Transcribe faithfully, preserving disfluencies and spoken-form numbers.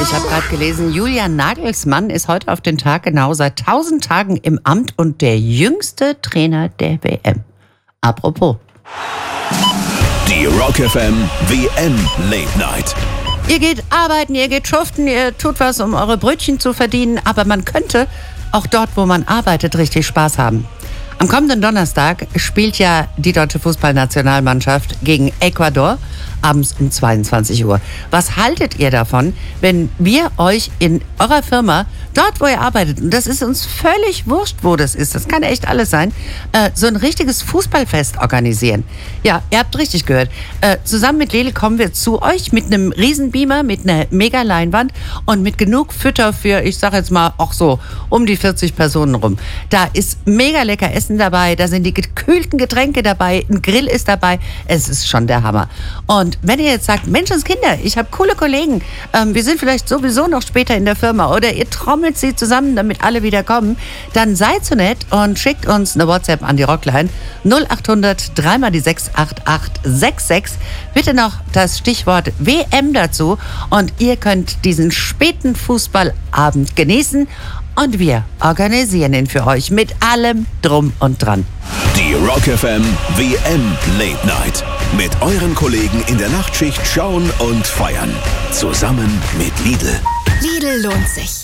Ich habe gerade gelesen, Julian Nagelsmann ist heute auf den Tag genau seit tausend Tagen im Amt und der jüngste Trainer der W M. Apropos. Die Rock F M W M Late Night. Ihr geht arbeiten, ihr geht schuften, ihr tut was, um eure Brötchen zu verdienen, aber man könnte auch dort, wo man arbeitet, richtig Spaß haben. Am kommenden Donnerstag spielt ja die deutsche Fußballnationalmannschaft gegen Ecuador abends um zweiundzwanzig Uhr. Was haltet ihr davon, wenn wir euch in eurer Firma, dort wo ihr arbeitet, und das ist uns völlig wurscht, wo das ist, das kann echt alles sein, äh, so ein richtiges Fußballfest organisieren? Ja, ihr habt richtig gehört. Äh, zusammen mit Lele kommen wir zu euch mit einem Riesenbeamer, mit einer Mega-Leinwand und mit genug Fütter für, ich sag jetzt mal, auch so um die vierzig Personen rum. Da ist mega lecker Essen dabei, da sind die gekühlten Getränke dabei, ein Grill ist dabei. Es ist schon der Hammer. Und wenn ihr jetzt sagt, Menschenskinder, ich habe coole Kollegen, ähm, wir sind vielleicht sowieso noch später in der Firma oder ihr trommelt sie zusammen, damit alle wieder kommen, dann seid so nett und schickt uns eine WhatsApp an die Rockline null acht hundert drei mal die sechs acht acht sechs sechs. Bitte noch das Stichwort W M dazu und ihr könnt diesen späten Fußballabend genießen. Und wir organisieren ihn für euch mit allem Drum und Dran. Die Rock F M W M Late Night. Mit euren Kollegen in der Nachtschicht schauen und feiern. Zusammen mit Lidl. Lidl lohnt sich.